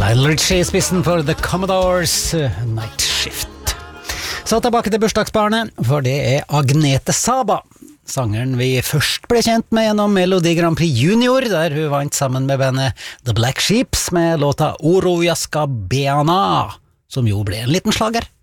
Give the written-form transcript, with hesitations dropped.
Lionel Richie I spissen for The Commodores Night Shift. Så tilbake til bursdagsbarnet, for det Agnete Saba, sangeren vi først ble kjent med gjennom Melodi Grand Prix Junior, der hun vant sammen med bandet The Black Sheeps med låta Oro Jaska Beana, som jo ble en liten slager.